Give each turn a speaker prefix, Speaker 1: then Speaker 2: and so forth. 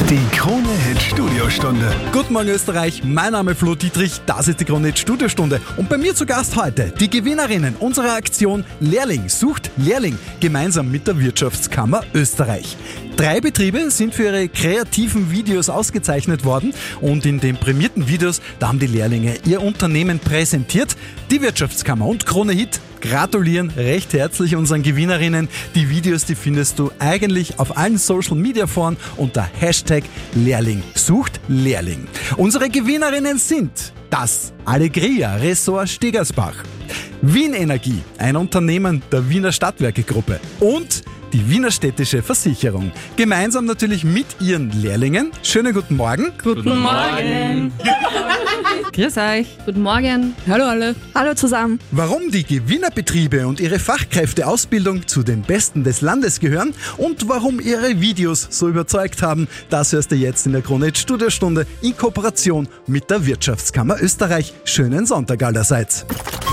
Speaker 1: Die Krone-Hit Studiostunde.
Speaker 2: Guten Morgen Österreich, mein Name ist Flo Dietrich, das ist die Krone-Hit Studiostunde und bei mir zu Gast heute die Gewinnerinnen unserer Aktion Lehrling sucht Lehrling, gemeinsam mit der Wirtschaftskammer Österreich. 3 Betriebe sind für ihre kreativen Videos ausgezeichnet worden und in den prämierten Videos, da haben die Lehrlinge ihr Unternehmen präsentiert. Die Wirtschaftskammer und Krone-Hit gratulieren recht herzlich unseren Gewinnerinnen. Die Videos, die findest du eigentlich auf allen Social-Media-Foren unter #Lehrling sucht Lehrling. Unsere Gewinnerinnen sind das Alegria Ressort Stegersbach, Wien Energie, ein Unternehmen der Wiener Stadtwerke-Gruppe und die Wiener Städtische Versicherung. Gemeinsam natürlich mit ihren Lehrlingen. Schönen guten Morgen.
Speaker 3: Guten Morgen.
Speaker 4: Grüß euch.
Speaker 3: Guten Morgen.
Speaker 4: Hallo alle.
Speaker 3: Hallo zusammen.
Speaker 2: Warum die Gewinnerbetriebe und ihre Fachkräfteausbildung zu den Besten des Landes gehören und warum ihre Videos so überzeugt haben, das hörst du jetzt in der Krone-Hit Studiostunde in Kooperation mit der Wirtschaftskammer Österreich. Schönen Sonntag allerseits.